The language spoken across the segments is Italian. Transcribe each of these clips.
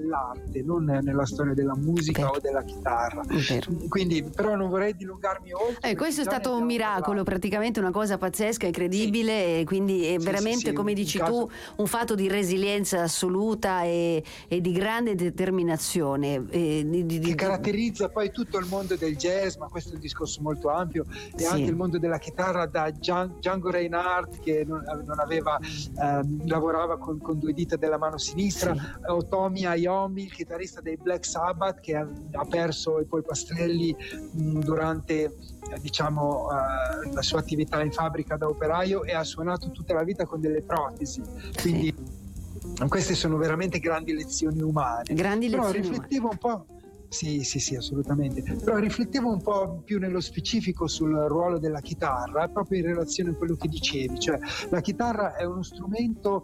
dell'arte, non nella storia della musica Vero. o della chitarra. Vero. Quindi, però non vorrei dilungarmi oltre. Questo è stato un miracolo, praticamente una cosa pazzesca, incredibile, e quindi è veramente, come dici tu, un fatto di resilienza assoluta e di grande determinazione. Che caratterizza poi tutto il mondo del jazz, ma questo è un discorso molto ampio, e anche il mondo della chitarra, da Django Reinhardt, che non aveva, lavorava con due dita della mano sinistra, o Tommy Iommi, il chitarrista dei Black Sabbath, che ha perso i polpastrelli durante la sua attività in fabbrica da operaio, e ha suonato tutta la vita con delle protesi. Quindi queste sono veramente grandi lezioni umane. Però riflettevo un po'. Sì, assolutamente. Però riflettevo un po' più nello specifico sul ruolo della chitarra, proprio in relazione a quello che dicevi, cioè la chitarra è uno strumento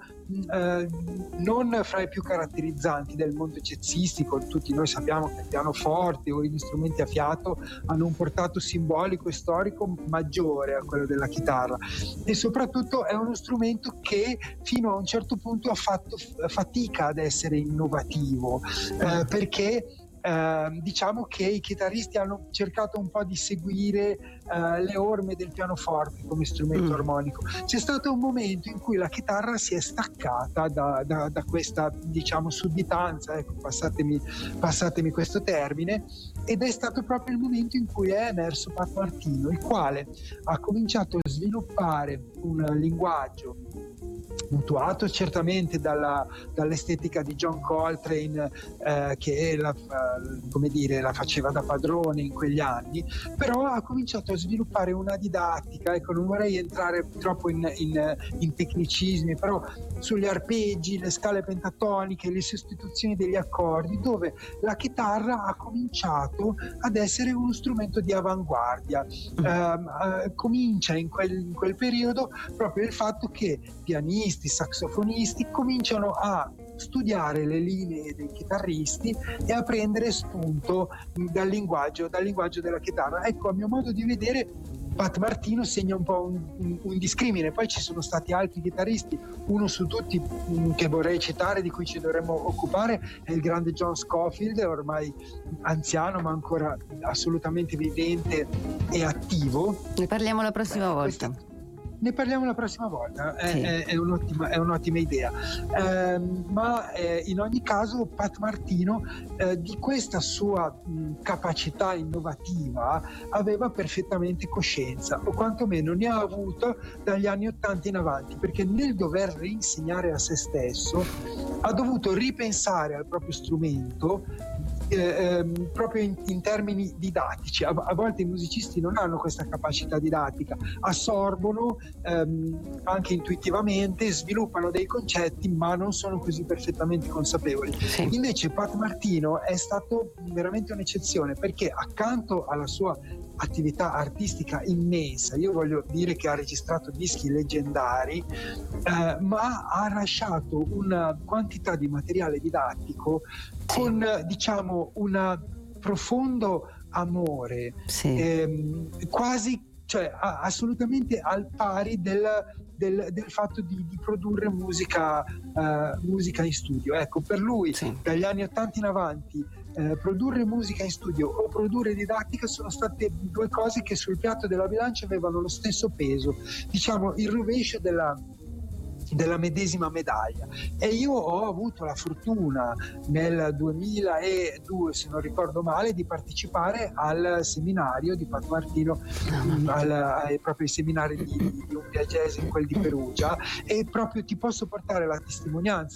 non fra i più caratterizzanti del mondo jazzistico. Tutti noi sappiamo che il pianoforte o gli strumenti a fiato hanno un portato simbolico e storico maggiore a quello della chitarra, e soprattutto è uno strumento che fino a un certo punto ha fatto fatica ad essere innovativo, perché diciamo che i chitarristi hanno cercato un po' di seguire le orme del pianoforte come strumento armonico. C'è stato un momento in cui la chitarra si è staccata da questa, diciamo, sudditanza, ecco, passatemi questo termine, ed è stato proprio il momento in cui è emerso Pat Martino, il quale ha cominciato a sviluppare un linguaggio mutuato certamente dall'estetica di John Coltrane, che la faceva da padrone in quegli anni, però ha cominciato a sviluppare una didattica, ecco, non vorrei entrare troppo in tecnicismi, però sugli arpeggi, le scale pentatoniche, le sostituzioni degli accordi, dove la chitarra ha cominciato ad essere uno strumento di avanguardia. Comincia in quel periodo proprio il fatto che pianisti, saxofonisti cominciano a studiare le linee dei chitarristi e a prendere spunto dal linguaggio della chitarra. Ecco, a mio modo di vedere, Pat Martino segna un po' un discrimine. Poi ci sono stati altri chitarristi, uno su tutti che vorrei citare, di cui ci dovremmo occupare, è il grande John Scofield, ormai anziano ma ancora assolutamente vivente e attivo. Ne parliamo la prossima volta. Ne parliamo la prossima volta, sì. è un'ottima idea. Ma in ogni caso Pat Martino di questa sua capacità innovativa aveva perfettamente coscienza, o quantomeno ne ha avuto dagli anni '80 in avanti, perché nel dover reinsegnare a se stesso ha dovuto ripensare al proprio strumento, proprio in termini didattici. A volte i musicisti non hanno questa capacità didattica, assorbono anche intuitivamente, sviluppano dei concetti ma non sono così perfettamente consapevoli. Sì. Invece Pat Martino è stato veramente un'eccezione, perché accanto alla sua attività artistica immensa, io voglio dire che ha registrato dischi leggendari, ma ha lasciato una quantità di materiale didattico con, diciamo, un profondo amore, quasi, cioè assolutamente al pari del fatto di produrre musica in studio. Ecco, per lui dagli anni '80 in avanti produrre musica in studio o produrre didattica sono state due cose che sul piatto della bilancia avevano lo stesso peso, diciamo il rovescio della medesima medaglia. E io ho avuto la fortuna nel 2002, se non ricordo male, di partecipare al seminario di Pat Martino, proprio i seminari di Umbria Jazz, in quel di Perugia, e proprio vi posso portare la testimonianza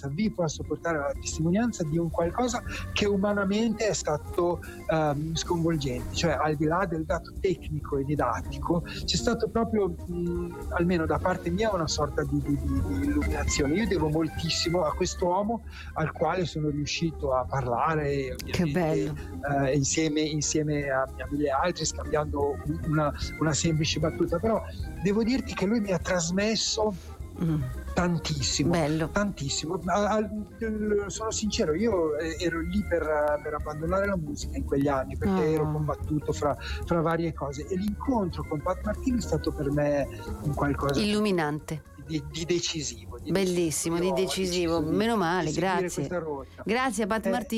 di un qualcosa che umanamente è stato sconvolgente, cioè al di là del dato tecnico e didattico c'è stato proprio, almeno da parte mia, una sorta di illuminazione. Io devo moltissimo a quest'uomo al quale sono riuscito a parlare, che bello, insieme a mille altri, scambiando una semplice battuta, però devo dirti che lui mi ha trasmesso tantissimo. Bello. Tantissimo. Sono sincero, io ero lì per abbandonare la musica in quegli anni, perché ero combattuto fra varie cose, e l'incontro con Pat Martino è stato per me un qualcosa illuminante, di decisivo. Bellissimo, di decisivo. Meno male, grazie. Grazie a Pat Martino.